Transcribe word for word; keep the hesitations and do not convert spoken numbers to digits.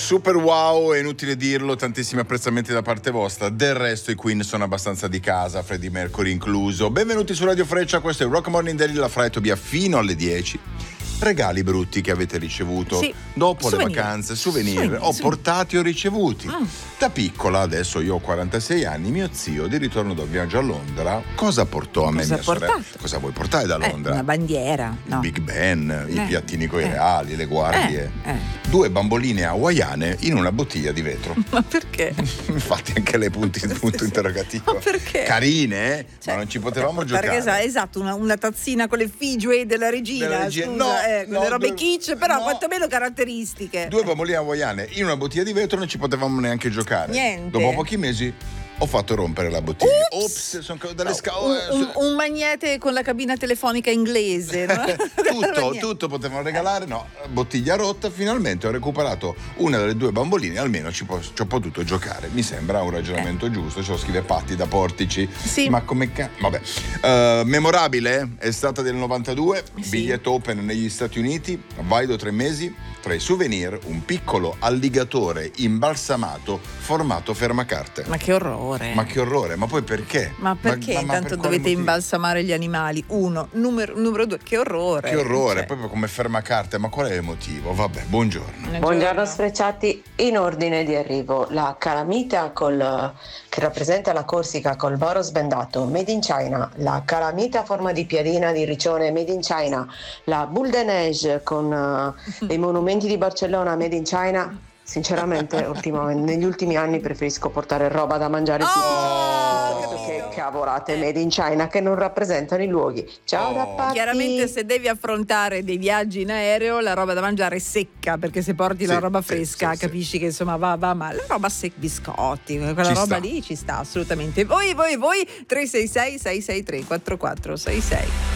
Super wow, è inutile dirlo, tantissimi apprezzamenti da parte vostra. Del resto i Queen sono abbastanza di casa, Freddie Mercury incluso. Benvenuti su Radio Freccia, questo è Rock Morning Daily, la Fra e Tobia fino alle dieci. Regali brutti che avete ricevuto sì. dopo souvenir. le vacanze, souvenir, souvenir o souvenir. portati o ricevuti. Mm. Da piccola, adesso io ho quarantasei anni, mio zio di ritorno da un viaggio a Londra, cosa portò a me e Cosa mia ha sorella? portato? Cosa vuoi portare da Eh, Londra? una bandiera, no? Il Big Ben, i Eh, piattini coi eh. reali, le guardie. Eh, eh. Due bamboline hawaiane in una bottiglia di vetro. Ma perché? Infatti anche lei punti punto Sì. interrogativo. Ma perché? Carine, eh? Cioè, ma non ci potevamo perché giocare. sa- esatto, una, una tazzina con le figue della regina, Della regina. scusa, No, eh, no, le robe due- kitsch, però no. quantomeno caratteristiche. Due bamboline hawaiane in una bottiglia di vetro non ci potevamo neanche giocare. Niente. Dopo pochi mesi ho fatto rompere la bottiglia. Ups! Ops, sono ca- dalle sca- un, un, un magnete con la cabina telefonica inglese, no? tutto, Niente. tutto potevano regalare, no, bottiglia rotta, finalmente ho recuperato una delle due bamboline, almeno ci, po- ci ho potuto giocare. Mi sembra un ragionamento giusto, ce lo scrive Patti da Portici. Sì. Ma come ca- vabbè. Eh, memorabile, estate del novantadue, Sì. biglietto open negli Stati Uniti, valido tre mesi, tra i souvenir un piccolo alligatore imbalsamato formato fermacarte. Ma che orrore. Ma che orrore, ma poi perché? Ma perché Ma- ma- ma intanto per quale dovete motivo? imbalsamare gli animali? Uno. Numero, numero due, che orrore. Che orrore, Cioè, proprio come fermacarte, ma qual è il motivo? Vabbè, buongiorno. Buongiorno sfrecciati, in ordine di arrivo la calamita col, che rappresenta la Corsica col boro sbendato made in China, la calamita a forma di piadina di riccione made in China, la boule de neige con uh, i monumenti di Barcellona made in China. Sinceramente ultimamente, negli ultimi anni preferisco portare roba da mangiare Oh, piuttosto che cavolate made in China che non rappresentano i luoghi. Ciao Oh. da Patti. Chiaramente se devi affrontare dei viaggi in aereo la roba da mangiare è secca, perché se porti la Sì, roba sì, fresca sì, sì. capisci che insomma va, va ma la roba secca, biscotti, quella Ci roba sta. lì ci sta assolutamente. Voi, voi, voi tre sei sei sei sei tre quattro quattro sei sei.